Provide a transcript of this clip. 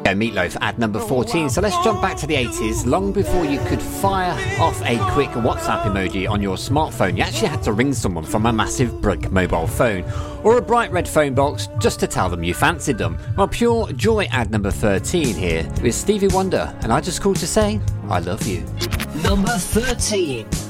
Meatloaf ad number 14. So let's jump back to the 80s. Long before you could fire off a quick WhatsApp emoji on your smartphone, you actually had to ring someone from a massive brick mobile phone or a bright red phone box just to tell them you fancied them. Well, Pure Joy ad number 13 here with Stevie Wonder, and I just called to say I love you. Number 13.